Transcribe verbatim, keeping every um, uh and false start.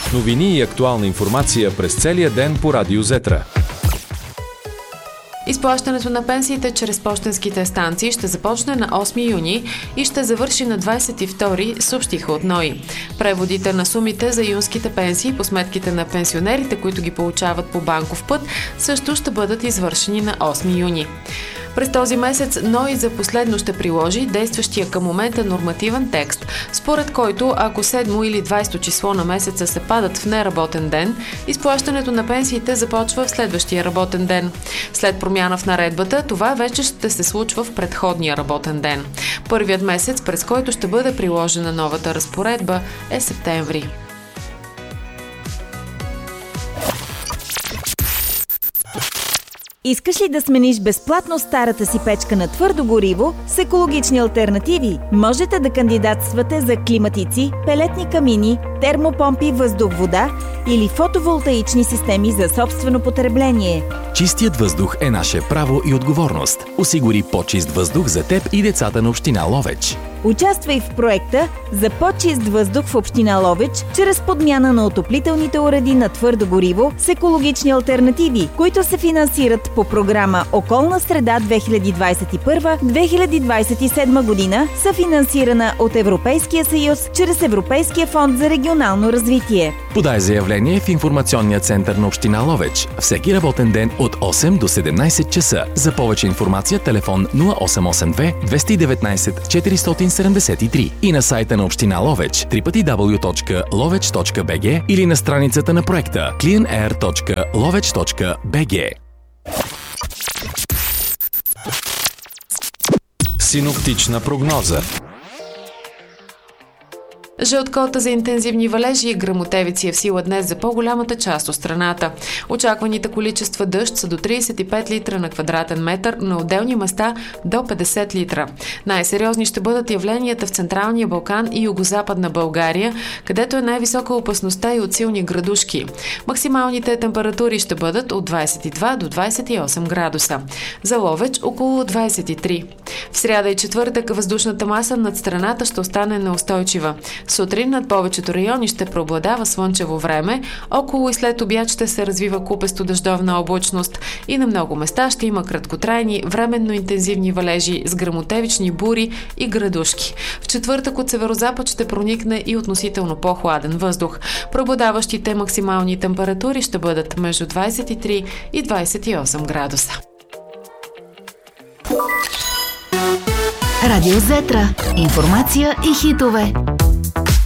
Новини и актуална информация през целия ден по Радио Зетра. Изплащането на пенсиите чрез пощенските станции ще започне на осми юни и ще завърши на двадесет и втори, съобщиха от НОИ. Преводите на сумите за юнските пенсии по сметките на пенсионерите, които ги получават по банков път, също ще бъдат извършени на осми юни. През този месец НОИ за последно ще приложи действащия към момента нормативен текст, според който ако седмо или двадесето число на месеца се падат в неработен ден, изплащането на пенсиите започва в следващия работен ден. След промяна в наредбата, това вече ще се случва в предходния работен ден. Първият месец, през който ще бъде приложена новата разпоредба, е септември. Искаш ли да смениш безплатно старата си печка на твърдо гориво с екологични алтернативи? Можете да кандидатствате за климатици, пелетни камини, термопомпи, въздух-вода или фотоволтаични системи за собствено потребление. Чистият въздух е наше право и отговорност. Осигури по-чист въздух за теб и децата на община Ловеч. Участвай в проекта за по-чист въздух в община Ловеч чрез подмяна на отоплителните уреди на твърдо гориво с екологични алтернативи, които се финансират по програма Околна среда две хиляди двадесет и първа - две хиляди двадесет и седма година, съфинансирана от Европейския съюз чрез Европейския фонд за регионално развитие. Подай заявление в информационния център на община Ловеч всеки работен ден от осем до седемнадесет часа. За повече информация телефон нула осем осем две двеста и деветнадесет четиристотин седемдесет и три и на сайта на община Ловеч дабъл ю дабъл ю дабъл ю точка ловеч точка би джи или на страницата на проекта клин ейр точка ловеч точка би джи. Синоптична прогноза. Жълткота за интензивни валежи и гръмотевици е в сила днес за по-голямата част от страната. Очакваните количества дъжд са до тридесет и пет литра на квадратен метър, на отделни места до петдесет литра. Най-сериозни ще бъдат явленията в Централния Балкан и Югозападна България, където е най-висока опасността и от силни градушки. Максималните температури ще бъдат от двадесет и два до двадесет и осем градуса. За Ловеч около двадесет и три. В сряда и четвъртък въздушната маса над страната ще остане неустойчива. Сутрин над повечето райони ще преобладава слънчево време, около и след обяд ще се развива купесто дъждовна облачност и на много места ще има краткотрайни, временно интензивни валежи с гръмотевични бури и градушки. В четвъртък от северозапад ще проникне и относително по-хладен въздух. Преобладаващите максимални температури ще бъдат между двадесет и три и двадесет и осем градуса. Радио Зетра. Информация и хитове.